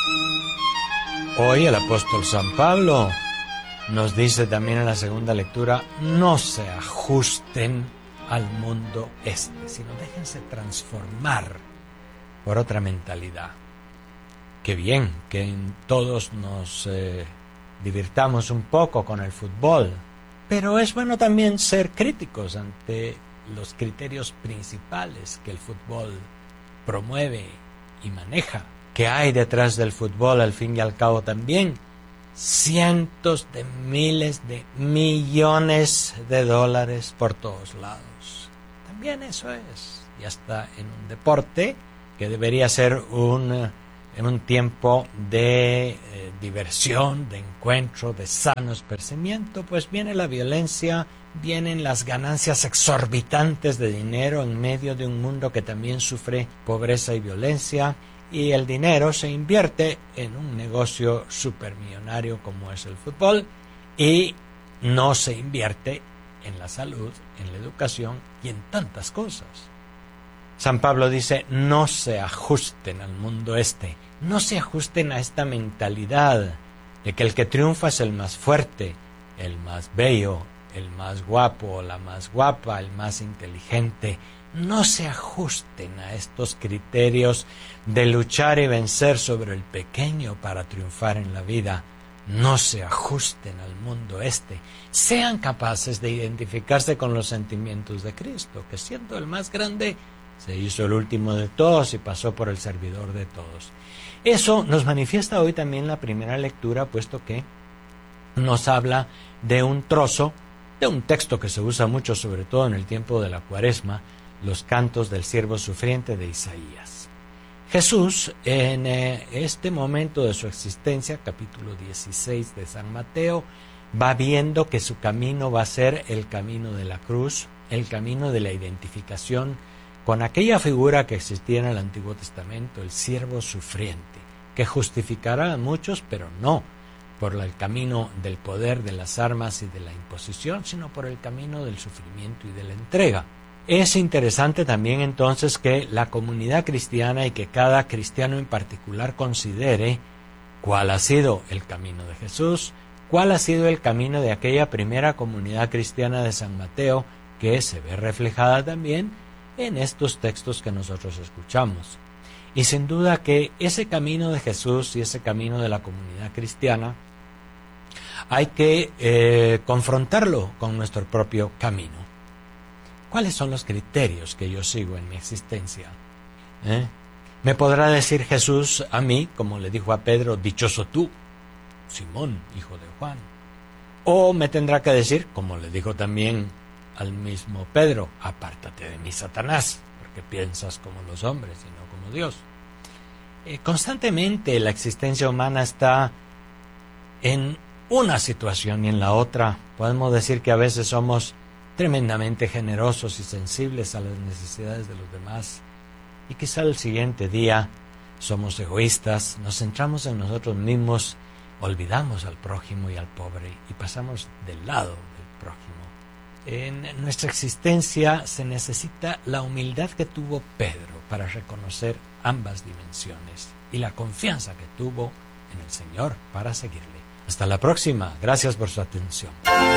Hoy el apóstol San Pablo nos dice también en la segunda lectura, no se ajusten al mundo sino déjense transformar por otra mentalidad. Qué bien que todos nos divirtamos un poco con el fútbol, pero es bueno también ser críticos ante los criterios principales que el fútbol promueve y maneja. ¿Qué hay detrás del fútbol al fin y al cabo también? Cientos de miles de millones de dólares por todos lados. También eso es. Ya está en un deporte que debería ser en un tiempo de diversión, de encuentro, de sano esparcimiento, pues viene la violencia, vienen las ganancias exorbitantes de dinero en medio de un mundo que también sufre pobreza y violencia, y el dinero se invierte en un negocio supermillonario como es el fútbol y no se invierte en la salud, en la educación y en tantas cosas. San Pablo dice, no se ajusten al mundo no se ajusten a esta mentalidad de que el que triunfa es el más fuerte, el más bello, el más guapo, la más guapa, el más inteligente. No se ajusten a estos criterios de luchar y vencer sobre el pequeño para triunfar en la vida. No se ajusten al mundo Sean capaces de identificarse con los sentimientos de Cristo, que siendo el más grande, se hizo el último de todos y pasó por el servidor de todos. Eso nos manifiesta hoy también la primera lectura, puesto que nos habla de un trozo, de un texto que se usa mucho, sobre todo en el tiempo de la Cuaresma, los cantos del siervo sufriente de Isaías. Jesús, en este momento de su existencia, capítulo 16 de San Mateo, va viendo que su camino va a ser el camino de la cruz, el camino de la identificación con aquella figura que existía en el Antiguo Testamento, el siervo sufriente, que justificará a muchos, pero no por el camino del poder, de las armas y de la imposición, sino por el camino del sufrimiento y de la entrega. Es interesante también entonces que la comunidad cristiana y que cada cristiano en particular considere cuál ha sido el camino de Jesús, cuál ha sido el camino de aquella primera comunidad cristiana de San Mateo, que se ve reflejada también en estos textos que nosotros escuchamos. Y sin duda que ese camino de Jesús y ese camino de la comunidad cristiana hay que confrontarlo con nuestro propio camino. ¿Cuáles son los criterios que yo sigo en mi existencia? ¿Me podrá decir Jesús a mí, como le dijo a Pedro, dichoso tú, Simón, hijo de Juan? ¿O me tendrá que decir, como le dijo también al mismo Pedro, apártate de mí, Satanás, porque piensas como los hombres y no como Dios? Constantemente la existencia humana está en una situación y en la otra. Podemos decir que a veces somos tremendamente generosos y sensibles a las necesidades de los demás, y quizá el siguiente día somos egoístas, nos centramos en nosotros mismos, olvidamos al prójimo y al pobre y pasamos del lado del prójimo. En nuestra existencia se necesita la humildad que tuvo Pedro para reconocer ambas dimensiones y la confianza que tuvo en el Señor para seguirle. Hasta la próxima. Gracias por su atención.